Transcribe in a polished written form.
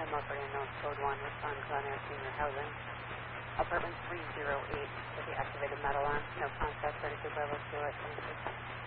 Milford Ambulance Code 1, respond Glen Air Senior Housing. Apartment 308 with the activated metal arm. No contact, ready to level 2 at 10%.